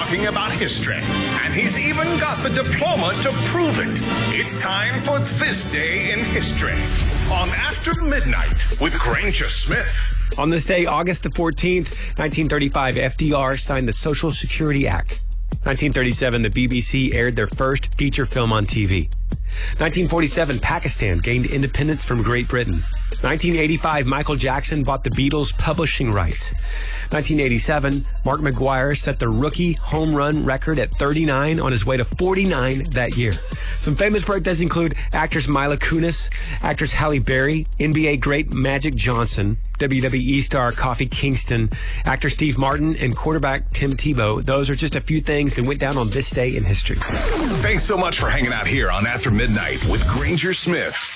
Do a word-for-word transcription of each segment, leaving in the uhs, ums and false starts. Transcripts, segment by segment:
talking about history, and he's even got the diploma to prove it. It's time for This Day in History on After Midnight with Granger Smith. On this day, August the fourteenth, nineteen thirty-five, F D R signed the Social Security Act. nineteen thirty-seven, the B B C aired their first feature film on T V. nineteen forty-seven, Pakistan gained independence from Great Britain. nineteen eighty-five, Michael Jackson bought the Beatles' publishing rights. nineteen eighty-seven, Mark McGwire set the rookie home run record at thirty-nine on his way to forty-nine that year. Some famous birthdays include actress Mila Kunis, actress Halle Berry, N B A great Magic Johnson, W W E star Kofi Kingston, actor Steve Martin, and quarterback Tim Tebow. Those are just a few things that went down on this day in history. Thanks so much for hanging out here on After Midnight with Granger Smith.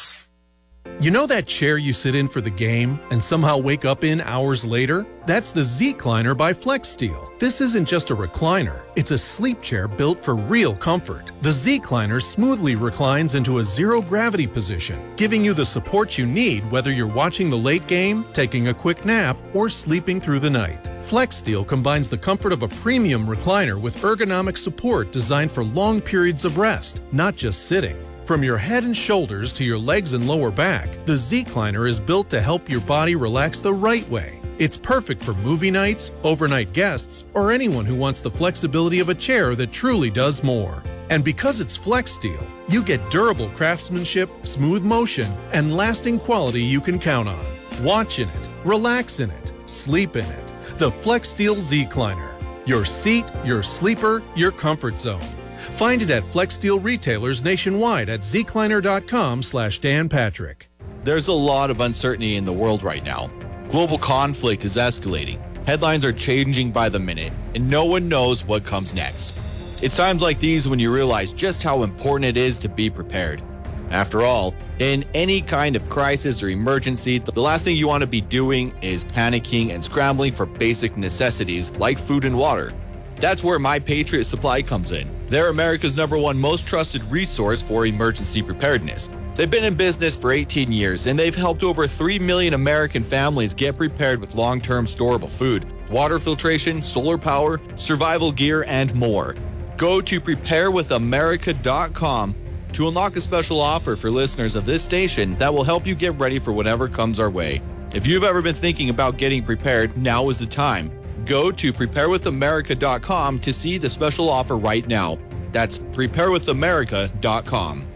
You know that chair you sit in for the game and somehow wake up in hours later? That's the Z-Cliner by FlexSteel. This isn't just a recliner, it's a sleep chair built for real comfort. The Z-Cliner smoothly reclines into a zero-gravity position, giving you the support you need whether you're watching the late game, taking a quick nap, or sleeping through the night. FlexSteel combines the comfort of a premium recliner with ergonomic support designed for long periods of rest, not just sitting. From your head and shoulders to your legs and lower back, the Z-Cliner is built to help your body relax the right way. It's perfect for movie nights, overnight guests, or anyone who wants the flexibility of a chair that truly does more. And because it's FlexSteel, you get durable craftsmanship, smooth motion, and lasting quality you can count on. Watch in it, relax in it, sleep in it. The FlexSteel Z-Cliner. Your seat, your sleeper, your comfort zone. Find it at FlexSteel retailers nationwide at zcliner.com slash Dan Patrick. There's a lot of uncertainty in the world right now. Global conflict is escalating. Headlines are changing by the minute, and no one knows what comes next. It's times like these when you realize just how important it is to be prepared. After all, in any kind of crisis or emergency, the last thing you want to be doing is panicking and scrambling for basic necessities like food and water. That's where My Patriot Supply comes in. They're America's number one most trusted resource for emergency preparedness. They've been in business for eighteen years, and they've helped over three million American families get prepared with long-term storable food, water filtration, solar power, survival gear, and more. Go to prepare with america dot com to unlock a special offer for listeners of this station that will help you get ready for whatever comes our way. If you've ever been thinking about getting prepared, now is the time. Go to prepare with america dot com to see the special offer right now. That's prepare with america dot com.